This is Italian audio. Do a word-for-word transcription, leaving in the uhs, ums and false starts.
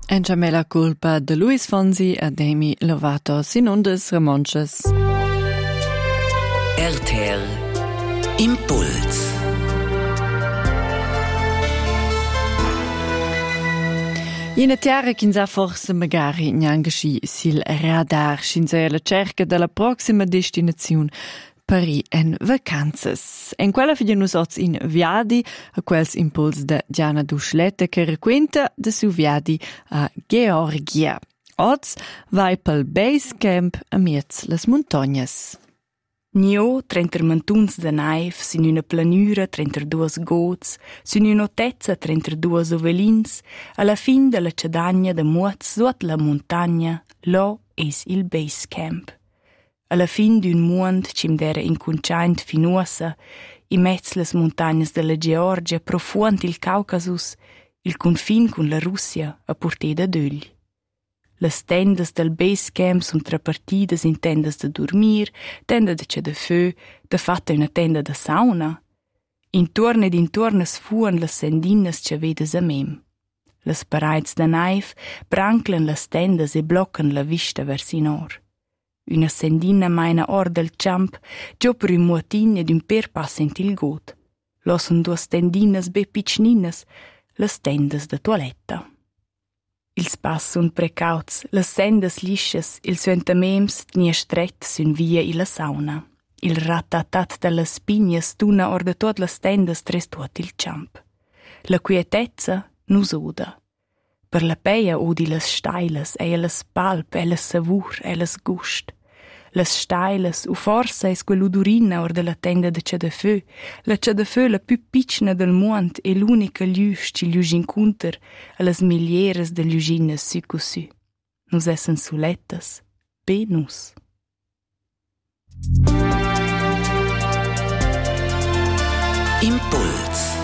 En la culpa de Luis Fonsi e Demi Lovato sinundes Ramonches. R T L Impuls. In terra che forse magari neanche sil radar scinzè la cerca della prossima destinazione Paris en vacanzas. En quella figliano soz in viadi a quels impuls de Diana Duschlette che requenta de su viadi a Georgia. Oz vai pel base camp a miez las montagnas. Nio trenter mantuns de naif, sin una planura trenter duas gots, sin una tezza trenter duas ovelins, alla fin della cedagna de muoz suot la montagna, lo es il base camp. Alla fin d'un mond cim d'era incunciaint finuosa, in mezz las montagnas della Georgia, profuant il Caucasus, il confin con la Russia a portè da dögl. Las tendas del base camp sun trapartidas in tendas da dormir, tenda da c'è da fö, da fatta una tenda da sauna. Intorno ed intorno sfuan las sendinas c'è vedes a mem. Las paraids da naif branclan las tendas e bloccan la vista vers in or. Una sendina maina or del champ, giò per un muotin ed un per passent il got. Lo son duas tendinas be piccninas, las tendas da toaletta. Ils pass sun precauts, las sendas liscias, il suentamems tnia stret sun via illa sauna. Il ratatat dallas pignas tuna or de tot las tendas tres tuot il champ. La quietezza nus oda. Per la peia odi las steilas, e las palp, e las savur, e las gust. Las steilas, u forsa es quell'udurina or della tenda de c'è da fö, la c'è da fö la più piccina del mond e l'unica lius ci lius incunter a las milieres de liusinas su cosù. Nus essen sulettas, be nus. Impuls.